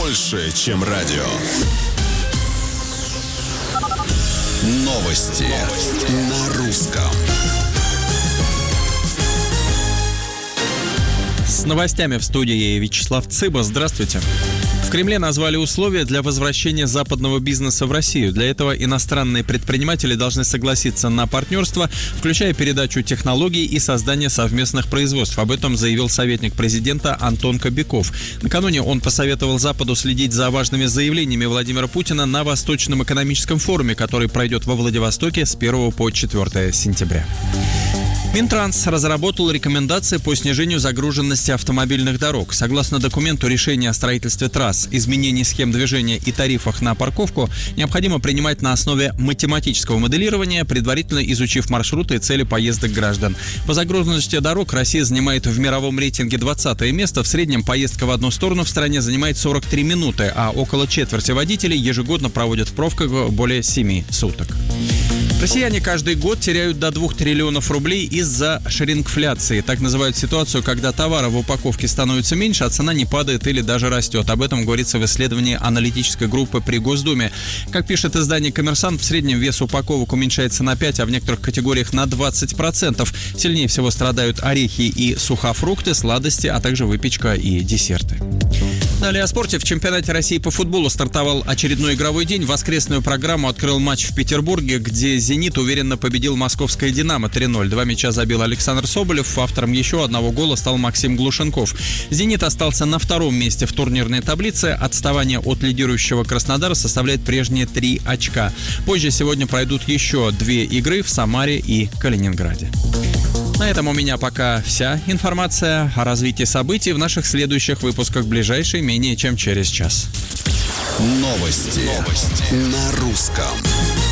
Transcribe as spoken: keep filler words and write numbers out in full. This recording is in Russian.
больше, чем радио. Новости, Новости. На русском. С новостями в студии Вячеслав Цыба. Здравствуйте. В Кремле назвали условия для возвращения западного бизнеса в Россию. Для этого иностранные предприниматели должны согласиться на партнерство, включая передачу технологий и создание совместных производств. Об этом заявил советник президента Антон Кобяков. Накануне он посоветовал Западу следить за важными заявлениями Владимира Путина на Восточном экономическом форуме, который пройдет во Владивостоке с первого по четвёртое сентября. Минтранс разработал рекомендации по снижению загруженности автомобильных дорог. Согласно документу, решение о строительстве трасс, изменении схем движения и тарифах на парковку необходимо принимать на основе математического моделирования, предварительно изучив маршруты и цели поездок граждан. По загруженности дорог Россия занимает в мировом рейтинге двадцатое место. В среднем поездка в одну сторону в стране занимает сорок три минуты, а около четверти водителей ежегодно проводят в пробках более семи суток. Россияне каждый год теряют до двух триллионов рублей из-за шрингфляции. Так называют ситуацию, когда товара в упаковке становится меньше, а цена не падает или даже растет. Об этом говорится в исследовании аналитической группы при Госдуме. Как пишет издание «Коммерсант», в среднем вес упаковок уменьшается на пять, а в некоторых категориях на двадцать процентов. Сильнее всего страдают орехи и сухофрукты, сладости, а также выпечка и десерты. Далее о спорте. В чемпионате России по футболу стартовал очередной игровой день. Воскресную программу открыл матч в Петербурге, где «Зенит» уверенно победил московское «Динамо» три ноль. Два мяча забил Александр Соболев. Автором еще одного гола стал Максим Глушенков. «Зенит» остался на втором месте в турнирной таблице. Отставание от лидирующего Краснодара составляет прежние три очка. Позже сегодня пройдут еще две игры в Самаре и Калининграде. На этом у меня пока вся информация о развитии событий в наших следующих выпусках, ближайшие менее чем через час. Новости, Новости. На русском.